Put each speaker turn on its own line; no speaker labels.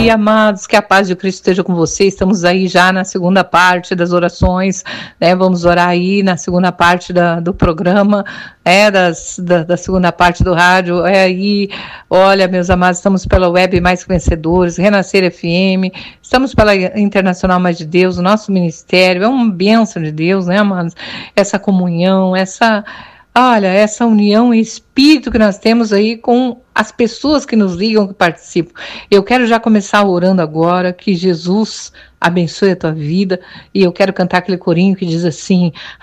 dia, amados, que a paz de Cristo esteja com vocês. Estamos aí já na segunda parte das orações, né? Vamos orar aí na segunda parte do programa, da segunda parte do rádio. Aí, olha, meus amados, estamos pela Web Mais Que Vencedores, Renascer FM, estamos pela Internacional Mais de Deus, o nosso ministério, é uma bênção de Deus, né, amados? Essa comunhão, essa união e espírito que nós temos aí com as pessoas que nos ligam, que participam. Eu quero já começar orando agora, que Jesus abençoe a tua vida, e eu quero cantar aquele corinho que diz assim: